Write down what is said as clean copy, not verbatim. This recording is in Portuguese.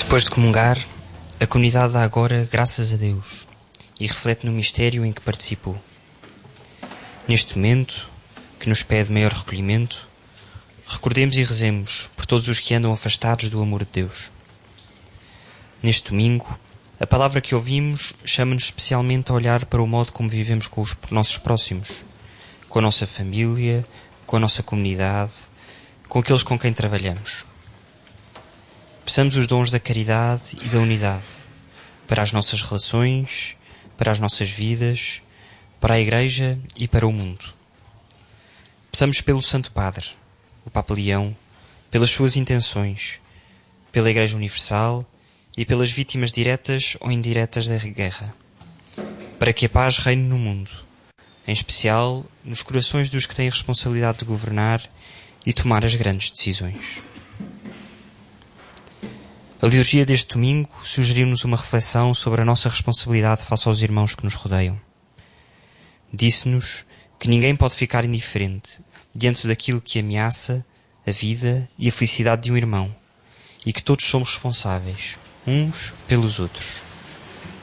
Depois de comungar, a comunidade dá agora graças a Deus e reflete no mistério em que participou. Neste momento, que nos pede maior recolhimento, recordemos e rezemos por todos os que andam afastados do amor de Deus. Neste domingo, a palavra que ouvimos chama-nos especialmente a olhar para o modo como vivemos com os nossos próximos, com a nossa família, com a nossa comunidade, com aqueles com quem trabalhamos. Peçamos os dons da caridade e da unidade para as nossas relações, para as nossas vidas, para a Igreja e para o mundo. Peçamos pelo Santo Padre, o Papa Leão, pelas suas intenções, pela Igreja Universal e pelas vítimas diretas ou indiretas da guerra, para que a paz reine no mundo, em especial nos corações dos que têm a responsabilidade de governar e tomar as grandes decisões. A liturgia deste domingo sugeriu-nos uma reflexão sobre a nossa responsabilidade face aos irmãos que nos rodeiam. Disse-nos que ninguém pode ficar indiferente diante daquilo que ameaça a vida e a felicidade de um irmão e que todos somos responsáveis, uns pelos outros.